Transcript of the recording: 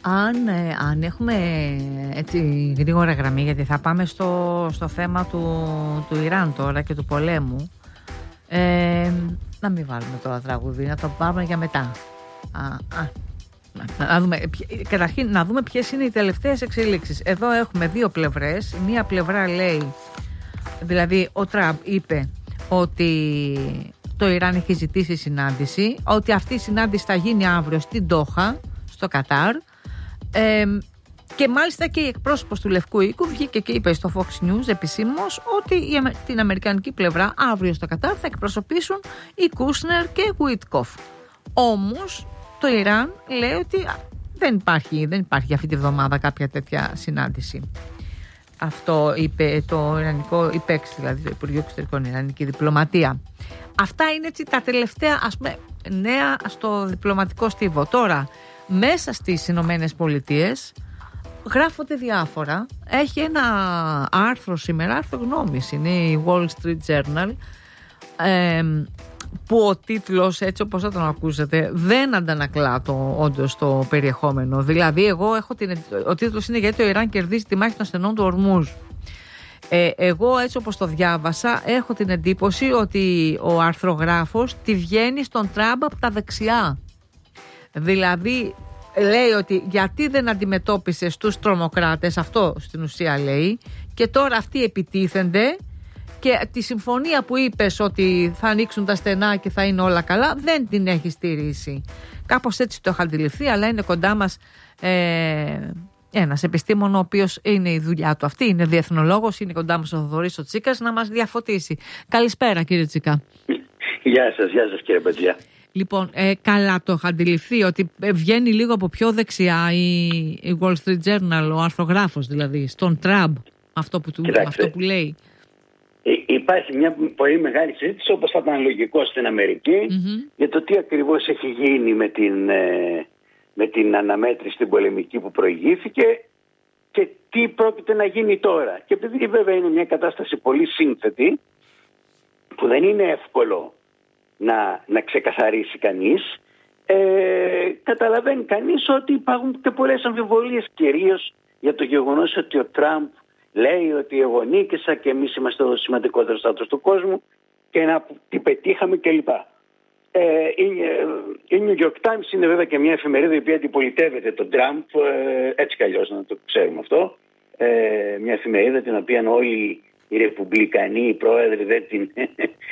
Αν έχουμε έτσι γρήγορα γραμμή, γιατί θα πάμε στο θέμα του Ιράν τώρα και του πολέμου, να μην βάλουμε τώρα τραγούδι, να το πάμε για μετά. Καταρχήν να δούμε ποιες είναι οι τελευταίες εξελίξεις. Εδώ έχουμε δύο πλευρές. Μία πλευρά λέει, δηλαδή ο Τραμπ είπε ότι το Ιράν έχει ζητήσει συνάντηση, ότι αυτή η συνάντηση θα γίνει αύριο στην Ντόχα, στο Κατάρ, και μάλιστα και η εκπρόσωπος του Λευκού Οίκου βγήκε και είπε στο Fox News επισήμως ότι την αμερικανική πλευρά αύριο στο Κατάρ θα εκπροσωπήσουν οι Κούσνερ και Γουίτκοφ. Όμως το Ιράν λέει ότι δεν υπάρχει αυτή τη βδομάδα κάποια τέτοια συνάντηση. Αυτό είπε το Ιρανικό ΙΠΕΞ, δηλαδή το Υπουργείο Εξωτερικών, Ιρανική Διπλωματία. Αυτά είναι έτσι τα τελευταία, ας πούμε, νέα στο διπλωματικό στίβο. Τώρα, μέσα στις Ηνωμένες Πολιτείες γράφονται διάφορα. Έχει ένα άρθρο σήμερα, άρθρο γνώμης, είναι η Wall Street Journal, που ο τίτλος, έτσι όπως θα τον ακούσετε, δεν αντανακλά όντως το περιεχόμενο. Δηλαδή, ο τίτλος είναι «Γιατί το Ιράν κερδίζει τη μάχη των στενών του Ορμούζ». Εγώ, έτσι όπως το διάβασα, έχω την εντύπωση ότι ο αρθρογράφος τη βγαίνει στον Τραμπ από τα δεξιά. Δηλαδή, λέει ότι γιατί δεν αντιμετώπισες τους τρομοκράτες, αυτό στην ουσία λέει, και τώρα αυτοί επιτίθενται, και τη συμφωνία που είπες ότι θα ανοίξουν τα στενά και θα είναι όλα καλά, δεν την έχει στηρίσει. Κάπως έτσι το έχω αντιληφθεί, αλλά είναι κοντά μας ένας επιστήμον, ο οποίος είναι η δουλειά του αυτή, είναι διεθνολόγος, είναι κοντά μας ο Θοδωρής ο Τσίκας να μας διαφωτίσει. Καλησπέρα, κύριε Τσίκα. Γεια σας κύριε Μπατζιά. Λοιπόν, καλά το έχω αντιληφθεί ότι βγαίνει λίγο από πιο δεξιά η Wall Street Journal, ο αρθρογράφος δηλαδή, στον Τραμπ, αυτό που λέει. Υπάρχει μια πολύ μεγάλη συζήτηση, όπως θα ήταν λογικό στην Αμερική, για το τι ακριβώς έχει γίνει με την αναμέτρηση την πολεμική που προηγήθηκε και τι πρόκειται να γίνει τώρα. Και επειδή βέβαια είναι μια κατάσταση πολύ σύνθετη, που δεν είναι εύκολο να ξεκαθαρίσει κανείς, καταλαβαίνει κανείς ότι υπάρχουν και πολλές αμφιβολίες, κυρίως για το γεγονός ότι ο Τραμπ λέει ότι εγώ νίκησα και εμείς είμαστε ο σημαντικότερος στρατός του κόσμου και τι πετύχαμε κλπ. Η New York Times είναι βέβαια και μια εφημερίδα η οποία αντιπολιτεύεται τον Τραμπ, έτσι κι αλλιώς να το ξέρουμε αυτό. Μια εφημερίδα την οποία όλοι οι ρεπουμπλικανοί, οι πρόεδροι